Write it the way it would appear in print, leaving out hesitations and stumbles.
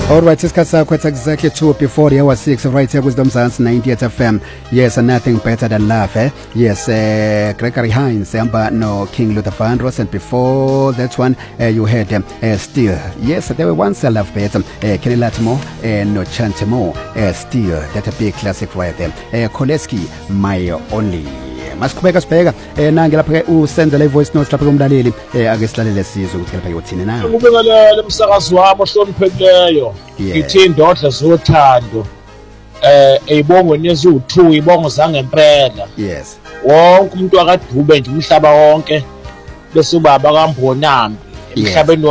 All right, isikhathi sakho exactly 2 before the hour 6 right here with Mzansi 98 FM. Yes, and nothing better than love, eh? Yes, Gregory Hines, no King Luther Vandross, and before that one, you had Still. Yes, there were once a love bit, Kenny Latimo, no Chantimo, Still, that's a big classic right there. Koleski, My Only. Masiqhubeka sibheka nange lapha ke usenzele ivoice note lapha kumlaleli ake silalele sizwe ukuthi lapha yothini na ukubeka le msakazi wami ohloniphekileyo ngithi indodla zothando eyibongweni eziwu2 ibongo zangempela yes wonke umuntu akadube nje umhlaba wonke bese ubaba kaMbonambi emhlabeni